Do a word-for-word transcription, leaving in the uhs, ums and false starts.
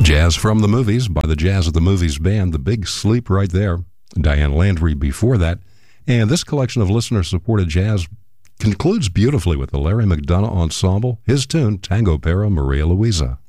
Jazz from the Movies by the Jazz of the Movies Band, The Big Sleep right there. Diane Landry before that. And this collection of listener-supported jazz concludes beautifully with the Larry McDonough Ensemble, his tune, Tango Para Maria Luisa.